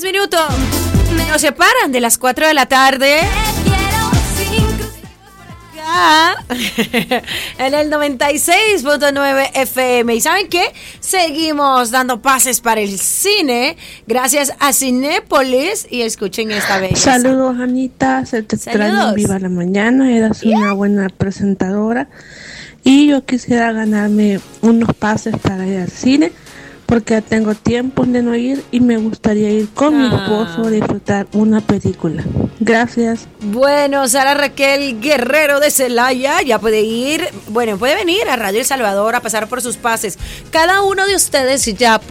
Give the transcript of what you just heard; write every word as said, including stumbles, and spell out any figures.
minutos. Nos separan de las cuatro de la tarde. En el noventa y seis punto nueve F M. ¿Y saben qué? Seguimos dando pases para el cine gracias a Cinépolis. Y escuchen esta belleza. Saludos, Anita. Se te extraña en Viva la Mañana. Eras yeah. una buena presentadora. Y yo quisiera ganarme unos pases para ir al cine, porque ya tengo tiempo de no ir y me gustaría ir con ah. mi esposo a disfrutar una película. Gracias. Bueno, Sara Raquel Guerrero de Celaya ya puede ir, bueno, puede venir a Radio El Salvador a pasar por sus pases. Cada uno de ustedes ya